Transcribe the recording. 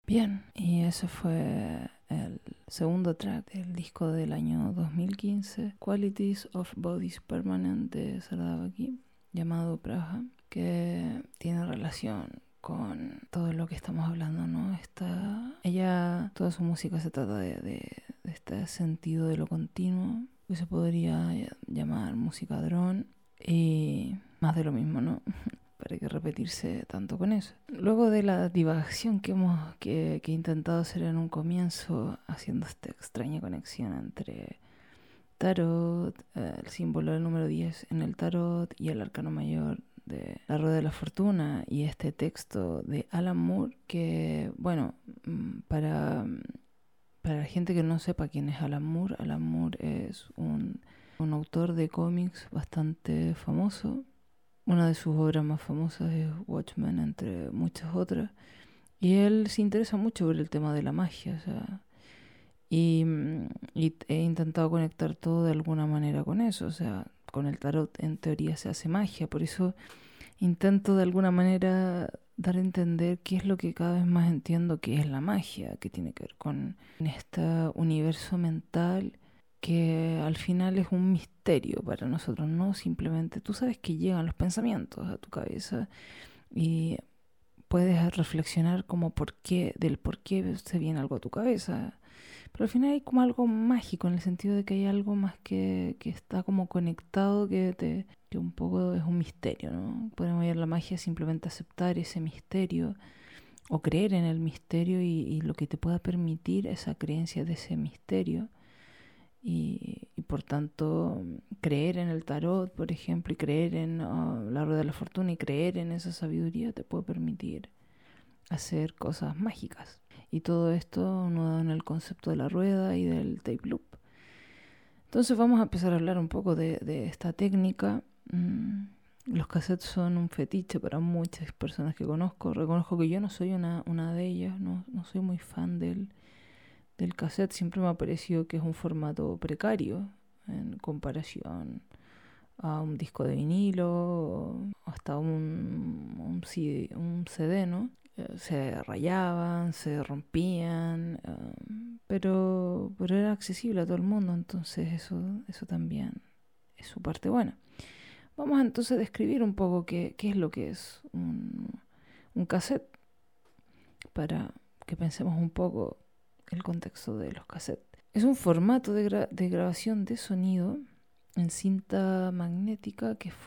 Bien, y ese fue el segundo track del disco del año 2015, Qualities of Bodies Permanent de Sardabaki, llamado Praha, que tiene relación con todo lo que estamos hablando, ¿no? Ella, toda su música se trata de este sentido de lo continuo, que se podría llamar música drone, y más de lo mismo, ¿no? Para que repetirse tanto con eso. Luego de la divagación que he intentado hacer en un comienzo, haciendo esta extraña conexión entre tarot, el símbolo del número 10 en el tarot y el arcano mayor de la rueda de la fortuna, y este texto de Alan Moore que, bueno, para la gente que no sepa quién es Alan Moore es un autor de cómics bastante famoso. Una de sus obras más famosas es Watchmen, entre muchas otras. Y él se interesa mucho por el tema de la magia, o sea, y he intentado conectar todo de alguna manera con eso, o sea, con el tarot en teoría se hace magia, por eso intento de alguna manera dar a entender qué es lo que cada vez más entiendo que es la magia, que tiene que ver con este universo mental que al final es un misterio para nosotros, no simplemente tú sabes que llegan los pensamientos a tu cabeza y puedes reflexionar como del por qué se viene algo a tu cabeza, pero al final hay como algo mágico en el sentido de que hay algo más que está como conectado que un poco es un misterio, ¿no? Podemos ver la magia simplemente aceptar ese misterio o creer en el misterio y lo que te pueda permitir esa creencia de ese misterio y por tanto creer en el tarot, por ejemplo, y creer en la rueda de la fortuna y creer en esa sabiduría te puede permitir hacer cosas mágicas. Y todo esto unado en el concepto de la rueda y del tape loop. Entonces vamos a empezar a hablar un poco de esta técnica. Los cassettes son un fetiche para muchas personas que conozco. Reconozco que yo no soy una de ellas, no soy muy fan del cassette. Siempre me ha parecido que es un formato precario en comparación a un disco de vinilo o hasta un CD, ¿no? Se rayaban, se rompían, pero era accesible a todo el mundo, entonces eso también es su parte buena. Vamos entonces a describir un poco qué es lo que es un cassette, para que pensemos un poco el contexto de los cassettes. Es un formato de grabación de sonido en cinta magnética que